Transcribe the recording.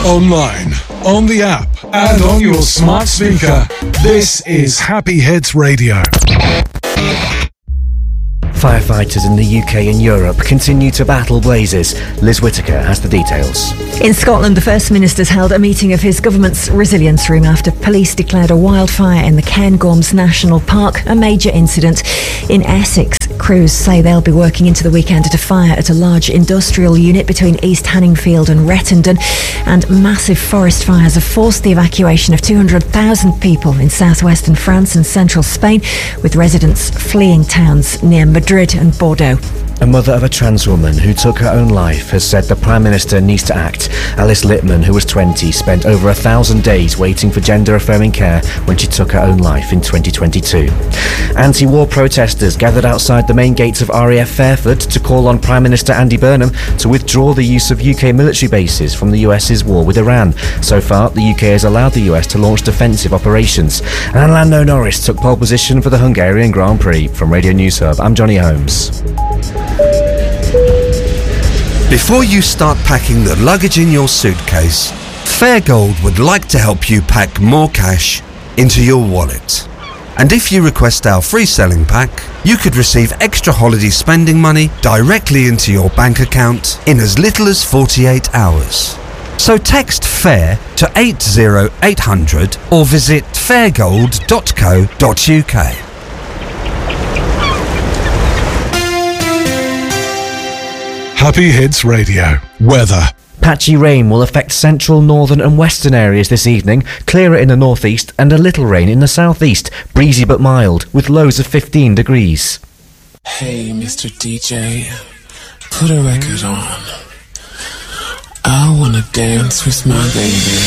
Online, on the app, and on your smart speaker. This is Happy Hits Radio. Firefighters in the UK and Europe continue to battle blazes. Liz Whittaker has the details. In Scotland, the First Minister's held a meeting of his government's resilience room after police declared a wildfire in the Cairngorms National Park a major incident. In Essex, crews say they'll be working into the weekend at a fire at a large industrial unit between East Hanningfield and Rettendon, and massive forest fires have forced the evacuation of 200,000 people in southwestern France and central Spain, with residents fleeing towns near Madrid and Bordeaux. A mother of a trans woman who took her own life has said the Prime Minister needs to act. Alice Littman, who was 20, spent over 1,000 days waiting for gender-affirming care when she took her own life in 2022. Anti-war protesters gathered outside the main gates of RAF Fairford to call on Prime Minister Andy Burnham to withdraw the use of UK military bases from the US's war with Iran. So far, the UK has allowed the US to launch defensive operations. And Lando Norris took pole position for the Hungarian Grand Prix. From Radio News Hub, I'm Johnny Holmes. Before you start packing the luggage in your suitcase, Fairgold would like to help you pack more cash into your wallet. And if you request our free selling pack, you could receive extra holiday spending money directly into your bank account in as little as 48 hours. So text FAIR to 80800 or visit fairgold.co.uk. Happy Hits Radio. Weather. Patchy rain will affect central, northern and western areas this evening, clearer in the northeast and a little rain in the southeast, breezy but mild, with lows of 15 degrees. Hey, Mr. DJ, put a record on. I wanna dance with my baby.